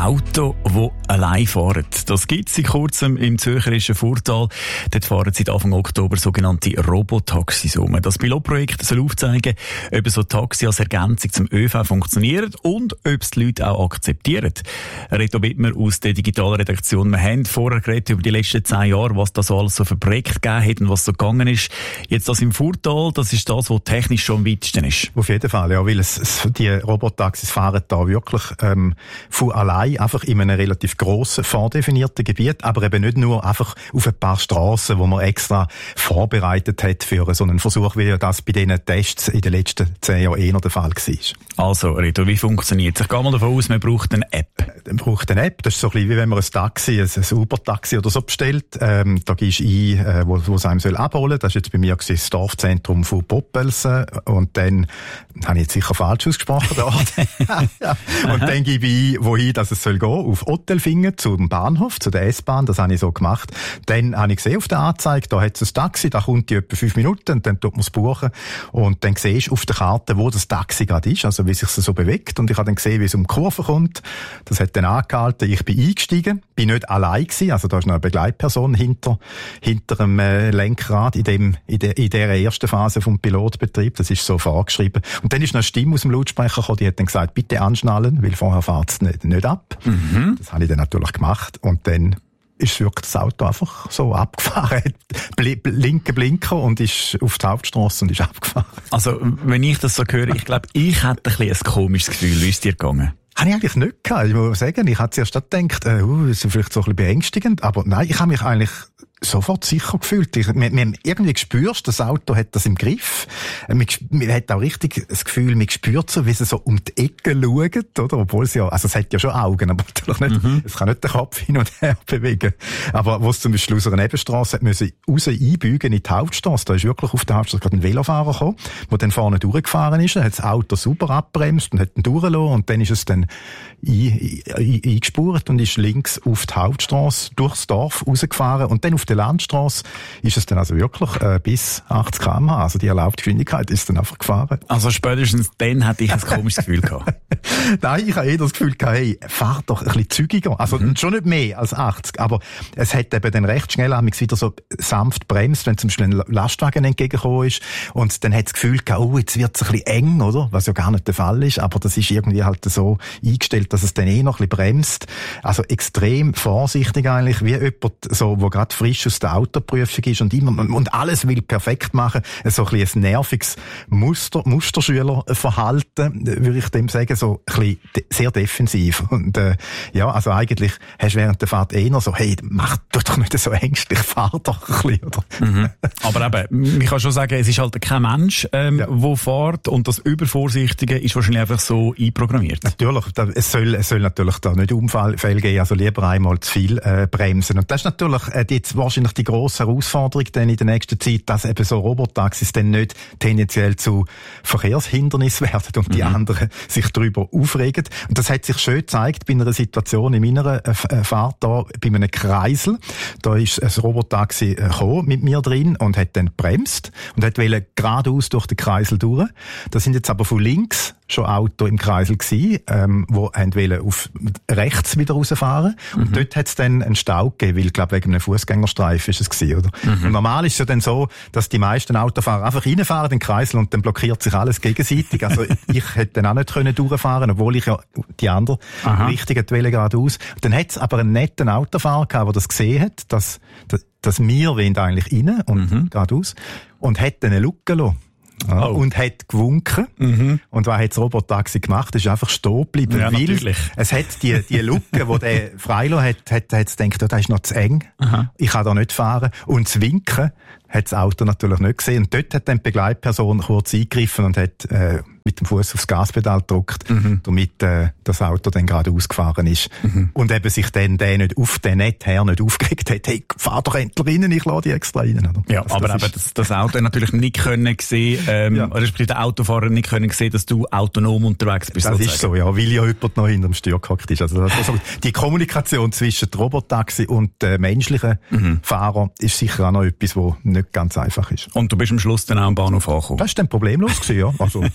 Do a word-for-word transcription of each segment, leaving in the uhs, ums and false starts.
Autos, die allein fahren. Das gibt es seit kurzem im zürcherischen Furtal. Dort fahren seit Anfang Oktober sogenannte Robotaxis um. Das Pilotprojekt soll aufzeigen, ob so Taxi als Ergänzung zum ÖV funktioniert und ob es die Leute auch akzeptieren. Reto Wittmer aus der Digitalredaktion. Wir haben vorher geredet über die letzten zehn Jahre, was das so alles so für Projekte gegeben hat und was so gegangen ist. Jetzt das im Furtal, das ist das, was technisch schon am weitesten ist. Auf jeden Fall, ja, weil es, es, die Robotaxis fahren da wirklich ähm, von allein einfach in einem relativ grossen, vordefinierten Gebiet, aber eben nicht nur einfach auf ein paar Strassen, wo man extra vorbereitet hat für so einen Versuch, wie das bei diesen Tests in den letzten zehn Jahren eher der Fall war. Also, Reto, wie funktioniert es? Ich gehe mal davon aus, man braucht eine App. Man braucht eine App. Das ist so ein bisschen wie wenn man ein Taxi, ein, ein Uber-Taxi oder so bestellt. Ähm, da gehst du ein, äh, wo, wo es einem soll abholen soll. Das ist jetzt bei mir das Dorfzentrum von Poppelsen. Und dann, habe ich jetzt sicher falsch ausgesprochen, der Ort. Ja. Und dann gebe ich ein, wohin dass es soll gehen, auf Ottelfingen zum Bahnhof, zu der S-Bahn. Das habe ich so gemacht. Dann habe ich gesehen auf der Anzeige, da hat es ein Taxi, da kommt die etwa fünf Minuten und dann tut man es buchen. Und dann siehst du auf der Karte, wo das Taxi gerade ist, also wie sich es so bewegt. Und ich habe dann gesehen, wie es um die Kurve kommt. Das hat dann angehalten. Ich bin eingestiegen, bin nicht allein gewesen, also da ist noch eine Begleitperson hinter, hinter dem äh, Lenkrad in dem, in der, in der ersten Phase vom Pilotbetrieb. Das ist so vorgeschrieben. Und dann ist noch eine Stimme aus dem Lautsprecher gekommen, die hat dann gesagt, bitte anschnallen, weil vorher fährt es nicht, nicht ab. Mhm. Das habe ich dann natürlich gemacht. Und dann ist wirklich das Auto einfach so abgefahren. Bl- linke Blinker und ist auf die Hauptstrasse und ist abgefahren. Also, wenn ich das so höre, ich glaube, ich hätte ein, ein komisches Gefühl. Wie ist es dir gegangen? Habe ich eigentlich nicht gehabt. Ich muss sagen, ich hatte zuerst gedacht, äh, uh, das ist vielleicht so ein bisschen beängstigend, aber nein, ich habe mich eigentlich sofort sicher gefühlt. Ich, man, man irgendwie spürst, das Auto hat das im Griff. Man, man hat auch richtig das Gefühl, man spürt so, wie sie so um die Ecke schaut, oder? Obwohl es ja, also es hat ja schon Augen, aber natürlich nicht, mhm. es kann nicht den Kopf hin und her bewegen. Aber wo es zum Beispiel aus einer Nebenstrasse hat müssen raus einbügen in die Hauptstrasse, da ist wirklich auf der Hauptstrasse gerade ein Velofahrer gekommen, der dann vorne durchgefahren ist, hat das Auto super abbremst und hat ihn durchgelassen und dann ist es dann ein, ein, eingespurt und ist links auf die Hauptstrasse durchs Dorf rausgefahren und dann auf der Landstrasse ist es dann also wirklich äh, bis achtzig Kilometer pro Stunde, also die erlaubte Geschwindigkeit ist dann einfach gefahren. Also spätestens dann hatte ich ein komisches Gefühl gehabt. Nein, ich habe eh das Gefühl gehabt, hey, fahr doch ein bisschen zügiger. Also mhm. schon nicht mehr als achtzig, aber es hat eben dann recht schnell wieder so sanft bremst, wenn zum Beispiel ein Lastwagen entgegengekommen ist und dann hat das Gefühl gehabt, oh, jetzt wird es ein bisschen eng, oder? Was ja gar nicht der Fall ist, aber das ist irgendwie halt so eingestellt, dass es dann eh noch ein bisschen bremst. Also extrem vorsichtig eigentlich, wie jemand, so, wo gerade frisch aus der Autoprüfung ist und immer, und alles will perfekt machen. So ein bisschen ein nerviges Muster, Musterschülerverhalten, würde ich dem sagen, so ein bisschen de- sehr defensiv. Und, äh, ja, also eigentlich hast du während der Fahrt eher so, hey, mach, tu doch nicht so ängstlich, fahr doch ein bisschen, oder? Mhm. Aber eben, ich kann schon sagen, es ist halt kein Mensch, ähm, ja. der fährt und das Übervorsichtige ist wahrscheinlich einfach so einprogrammiert. Natürlich, es soll, es soll natürlich da nicht Unfälle geben, also lieber einmal zu viel äh, bremsen. Und das ist natürlich äh, jetzt wahrscheinlich die grosse Herausforderung dann in der nächsten Zeit, dass eben so Robotaxis dann nicht tendenziell zu Verkehrshindernissen werden und die mhm. anderen sich darüber aufregen. Und das hat sich schön gezeigt bei einer Situation in meiner äh, Fahrt da, bei einem Kreisel. Da ist ein Robotaxi äh, gekommen mit mir drin und hat dann bremst und hat wollte geradeaus durch den Kreisel durch. Da sind jetzt aber von links schon Auto im Kreisel gsi, ähm, wo haben wollen auf rechts wieder rausfahren. Und mhm. dort hat es dann einen Stau gegeben, weil, glaube wegen einem Fußgängerstreifen ist es gsi, oder? Mhm. Und normal ist es ja dann so, dass die meisten Autofahrer einfach reinfahren in den Kreisel und dann blockiert sich alles gegenseitig. Also ich hätte dann auch nicht können durchfahren, obwohl ich ja die andere Richtung wollte geradeaus. Dann hat es aber einen netten Autofahrer gehabt, der das gesehen hat, dass, dass wir wollen eigentlich rein und mhm. geradeaus und hat dann eine Lücke gelassen. Ja, oh. Und hat gewunken. Mhm. Und was hat das Robotaxi gemacht? Ist einfach stehen geblieben. Ja, weil natürlich. Es hat die, die Lücke, die der freigelassen hat, hat, hat es gedacht, das ist noch zu eng. Aha. Ich kann da nicht fahren. Und das Winken hat das Auto natürlich nicht gesehen. Und dort hat dann die Begleitperson kurz eingegriffen und hat äh, mit dem Fuß aufs Gaspedal gedrückt, mhm. damit äh, das Auto dann gerade ausgefahren ist. Mhm. Und eben sich dann der nicht auf den Nettherr nicht aufgeregt hat, hey, fahr doch endlich rein, ich lade die extra rein. Oder? Ja, also aber das, eben das, das Auto natürlich nicht können sehen, ähm, ja. oder sprich der Autofahrer nicht können sehen, dass du autonom unterwegs bist. Das sozusagen. Ist so, ja, weil ja jemand noch hinter dem Steuer gehockt ist. Also, das, also die Kommunikation zwischen dem Robotaxi und den menschlichen mhm. Fahrern ist sicher auch noch etwas, was nicht ganz einfach ist. Und du bist am Schluss dann auch am Bahnhof angekommen? Das war dann problemlos gewesen, ja. Also von dem her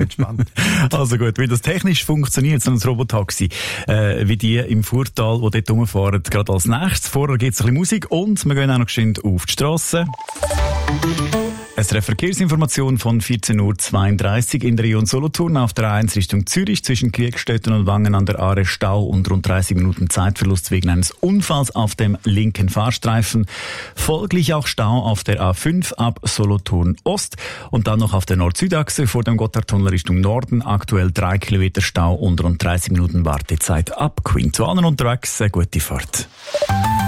entspannt. Also gut, wie das technisch funktioniert, so ein Robotaxi, äh, wie die im Furtal, die dort rumfahren, gerade als nächstes. Vorher gibt es ein bisschen Musik und wir gehen auch noch geschwind auf die Strasse. Es ist eine Verkehrsinformation von vierzehn Uhr zweiunddreißig in der Region Solothurn auf der A eins Richtung Zürich zwischen Kriegstetten und Wangen an der Aare Stau und rund dreißig Minuten Zeitverlust wegen eines Unfalls auf dem linken Fahrstreifen. Folglich auch Stau auf der A fünf ab Solothurn Ost und dann noch auf der Nord-Süd-Achse vor dem Gotthardtunnel Richtung Norden. Aktuell drei Kilometer Stau und rund dreißig Minuten Wartezeit ab Quintuanen unterwegs. Eine gute Fahrt.